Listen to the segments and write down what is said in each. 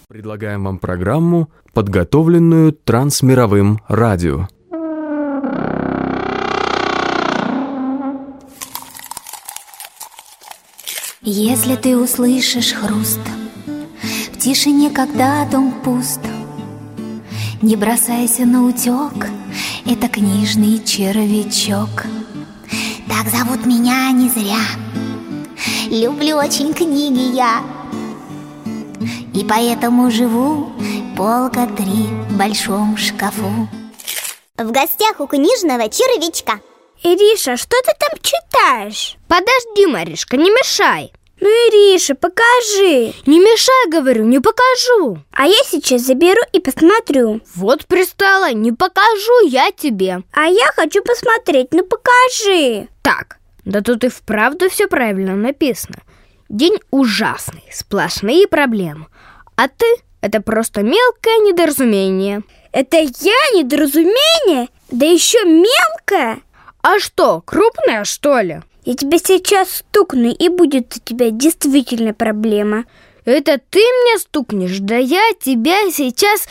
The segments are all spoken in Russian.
Предлагаем вам программу, подготовленную Трансмировым радио. Если ты услышишь хруст в тишине, когда дом пуст, не бросайся на утек, это книжный червячок. Так зовут меня не зря, люблю очень книги я, и поэтому живу полка 3 в большом шкафу. В гостях у книжного червячка. Ириша, что ты там читаешь? Подожди, Маришка, не мешай. Ну, Ириша, покажи. Не мешай, говорю, не покажу. А я сейчас заберу и посмотрю. Вот пристала, не покажу я тебе. А я хочу посмотреть, ну покажи. Так, да тут и вправду все правильно написано. День ужасный, сплошные проблемы. А ты — это просто мелкое недоразумение. Это я недоразумение? Да еще мелкое? А что, крупное, что ли? Я тебя сейчас стукну, и будет у тебя действительно проблема. Это ты мне стукнешь? Да я тебя сейчас...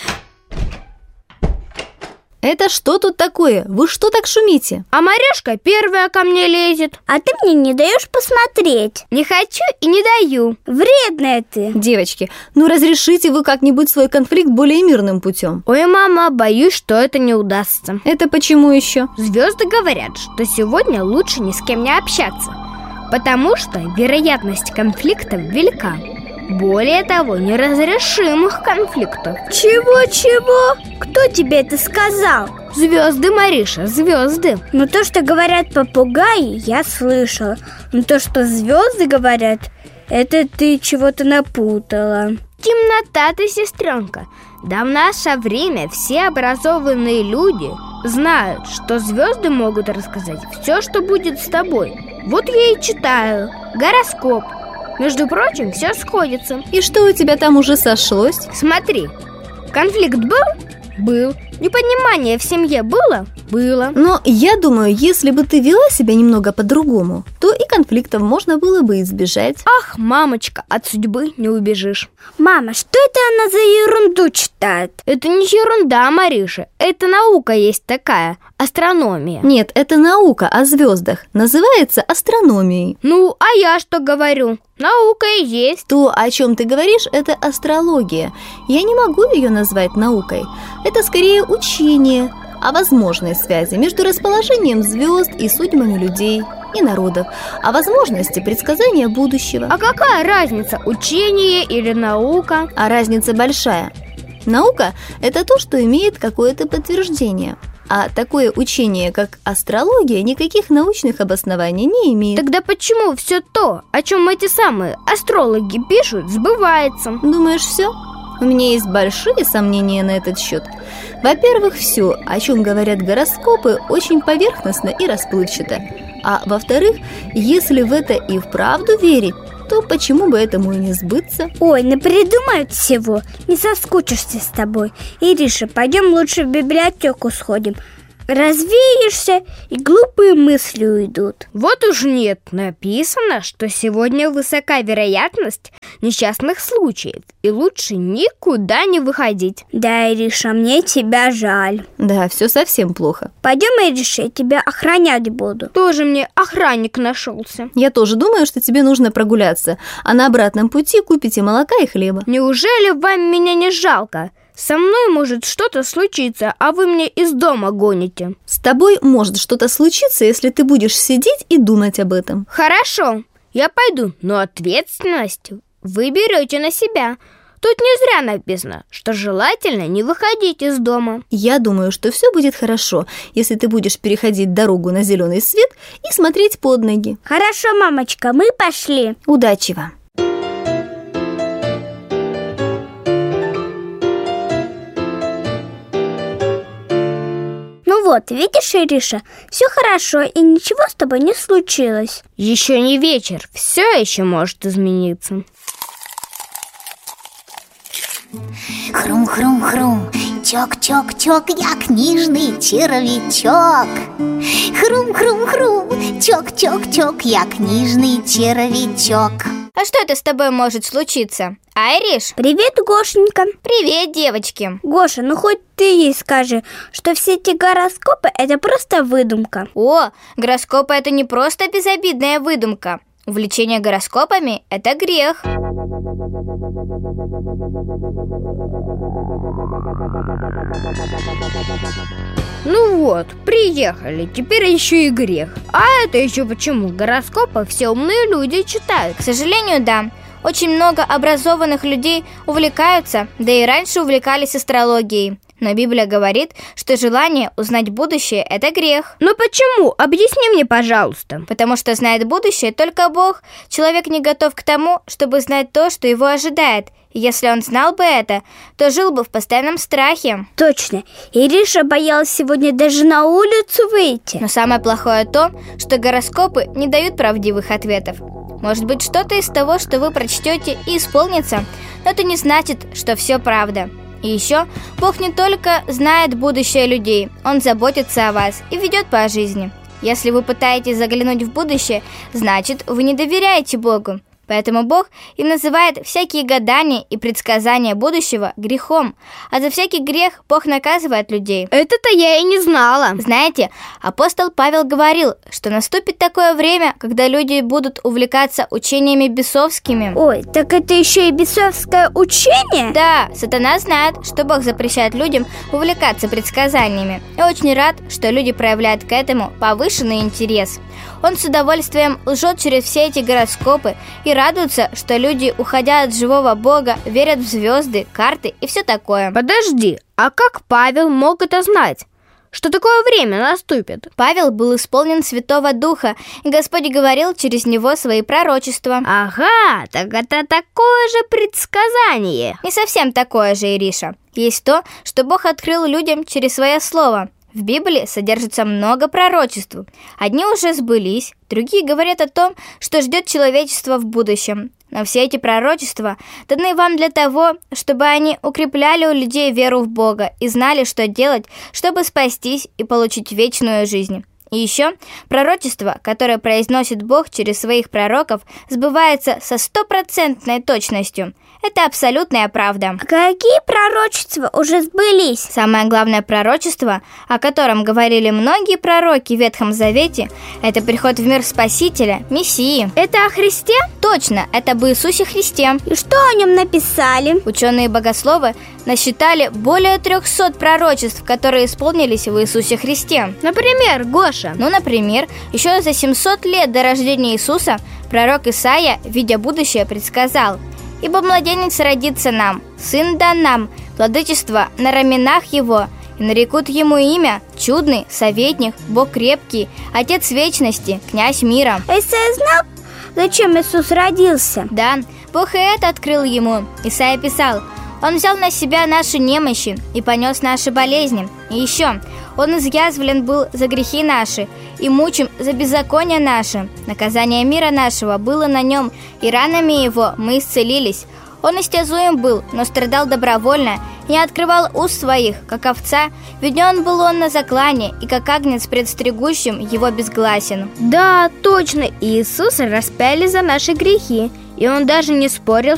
Это что тут такое? Вы что так шумите? А Маришка первая ко мне лезет. А ты мне не даешь посмотреть. Не хочу и не даю. Вредная ты. Девочки, ну разрешите вы как-нибудь свой конфликт более мирным путем. Ой, мама, боюсь, что это не удастся. Это почему еще? Звезды говорят, что сегодня лучше ни с кем не общаться, потому что вероятность конфликтов велика. Более того, неразрешимых конфликтов. Чего? Кто тебе это сказал? Звезды, Мариша, звезды. Ну то, что говорят попугаи, я слышала. Но то, что звезды говорят, это ты чего-то напутала. Темнота ты, сестренка. Да в наше время все образованные люди знают, что звезды могут рассказать все, что будет с тобой. Вот я и читаю гороскоп. Между прочим, все сходится. И что у тебя там уже сошлось? Смотри, конфликт был? Был. Непонимание в семье было? Было. Но я думаю, если бы ты вела себя немного по-другому, то и конфликтов можно было бы избежать. Ах, мамочка, от судьбы не убежишь. Мама, что это она за ерунду читает? Это не ерунда, Мариша. Это наука есть такая, астрономия. Нет, это наука о звездах. Называется астрономией. Ну, а я что говорю? Наука и есть. То, о чем ты говоришь, это астрология. Я не могу ее назвать наукой. Это скорее учение о возможной связи между расположением звезд и судьбами людей и народов, о возможности предсказания будущего. А какая разница, учение или наука? А разница большая. Наука – это то, что имеет какое-то подтверждение. А такое учение, как астрология, никаких научных обоснований не имеет. Тогда почему все то, о чем эти самые астрологи пишут, сбывается? Думаешь, все? У меня есть большие сомнения на этот счет. Во-первых, все, о чем говорят гороскопы, очень поверхностно и расплывчато. А во-вторых, если в это и вправду верить, то почему бы этому и не сбыться? Ой, напридумают всего. Не соскучишься с тобой. Ириша, пойдем лучше в библиотеку сходим. Развеешься, и глупые мысли уйдут. Вот уж нет, написано, что сегодня высока вероятность несчастных случаев, и лучше никуда не выходить. Да, Ириша, мне тебя жаль. Да, все совсем плохо. Пойдем, Ириша, я тебя охранять буду. Тоже мне охранник нашелся. Я тоже думаю, что тебе нужно прогуляться, а на обратном пути купите молока и хлеба. Неужели вам меня не жалко? Со мной может что-то случиться, а вы мне из дома гоните. С тобой может что-то случиться, если ты будешь сидеть и думать об этом. Хорошо, я пойду, но ответственность вы берете на себя. Тут не зря написано, что желательно не выходить из дома. Я думаю, что все будет хорошо, если ты будешь переходить дорогу на зеленый свет и смотреть под ноги. Хорошо, мамочка, мы пошли. Удачи вам. Ну вот, видишь, Ириша, все хорошо и ничего с тобой не случилось. Еще не вечер, все еще может измениться. Хрум-хрум-хрум, чок-чок-чок, я книжный червячок. Хрум-хрум-хрум, чок-чок-чок, я книжный червячок. А что это с тобой может случиться? Айриш. Привет, Гошенька. Привет, девочки. Гоша, ну хоть ты ей скажи, что все эти гороскопы – это просто выдумка. О, гороскопы – это не просто безобидная выдумка. Увлечение гороскопами – это грех. Ну вот, приехали, теперь еще и грех. А это еще почему? Гороскопы все умные люди читают. К сожалению, да. Очень много образованных людей увлекаются, да и раньше увлекались астрологией. Но Библия говорит, что желание узнать будущее – это грех. Но почему? Объясни мне, пожалуйста. Потому что знает будущее только Бог. Человек не готов к тому, чтобы знать то, что его ожидает. И если он знал бы это, то жил бы в постоянном страхе. Точно. Ириша боялась сегодня даже на улицу выйти. Но самое плохое то, что гороскопы не дают правдивых ответов. Может быть, что-то из того, что вы прочтете, и исполнится, но это не значит, что все правда. И еще Бог не только знает будущее людей, Он заботится о вас и ведет по жизни. Если вы пытаетесь заглянуть в будущее, значит, вы не доверяете Богу. Поэтому Бог и называет всякие гадания и предсказания будущего грехом. А за всякий грех Бог наказывает людей. Это-то я и не знала. Знаете, апостол Павел говорил, что наступит такое время, когда люди будут увлекаться учениями бесовскими. Ой, так это еще и бесовское учение? Да, сатана знает, что Бог запрещает людям увлекаться предсказаниями. И очень рад, что люди проявляют к этому повышенный интерес. Он с удовольствием лжет через все эти гороскопы и радуется, что люди, уходя от живого Бога, верят в звезды, карты и все такое. Подожди, а как Павел мог это знать? Что такое время наступит? Павел был исполнен Святого Духа, и Господь говорил через него свои пророчества. Ага, так это такое же предсказание. Не совсем такое же, Ириша. Есть то, что Бог открыл людям через свое слово. В Библии содержится много пророчеств. Одни уже сбылись, другие говорят о том, что ждет человечество в будущем. Но все эти пророчества даны вам для того, чтобы они укрепляли у людей веру в Бога и знали, что делать, чтобы спастись и получить вечную жизнь. И еще пророчество, которое произносит Бог через своих пророков, сбывается со 100% точностью. Это абсолютная правда. А какие пророчества уже сбылись? Самое главное пророчество, о котором говорили многие пророки в Ветхом Завете, это приход в мир Спасителя, Мессии. Это о Христе? Точно, это об Иисусе Христе. И что о нем написали? Ученые-богословы насчитали более 300 пророчеств, которые исполнились в Иисусе Христе. Например, Гоша? Ну, например, еще за 700 лет до рождения Иисуса пророк Исаия, видя будущее, предсказал: «Ибо младенец родится нам, сын дан нам, владычество на раменах его, и нарекут ему имя Чудный, Советник, Бог крепкий, Отец вечности, Князь мира». Исаия знал, зачем Иисус родился? Да, Бог и это открыл ему. Исаия писал: «Он взял на себя наши немощи и понес наши болезни». И еще: «Он изъязвлен был за грехи наши и мучим за беззаконие наше. Наказание мира нашего было на нем, и ранами его мы исцелились. Он истязуем был, но страдал добровольно, и не открывал уст своих, как овца, веден был он на заклане, и как агнец пред стригущим его безгласен». Да, точно, Иисуса распяли за наши грехи, и он даже не спорил,